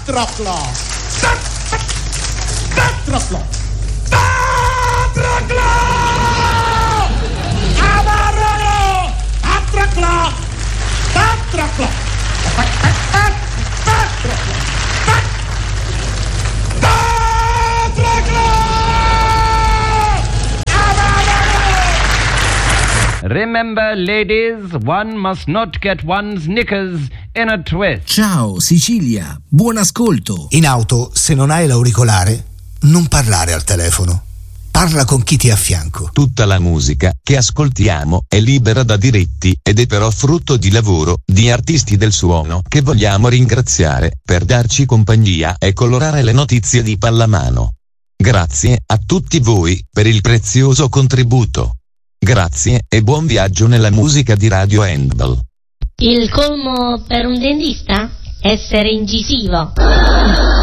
Patroclo! Patroclo! Amarralo! Patroclo! Patroclo! Remember, ladies, one must not get one's knickers in a twist. Ciao Sicilia, buon ascolto. In auto, se non hai l'auricolare, non parlare al telefono. Parla con chi ti è a fianco. Tutta la musica che ascoltiamo è libera da diritti ed è però frutto di lavoro di artisti del suono che vogliamo ringraziare per darci compagnia e colorare le notizie di pallamano. Grazie a tutti voi per il prezioso contributo. Grazie e buon viaggio nella musica di Radio Handball. Il colmo per un dentista? Essere incisivo.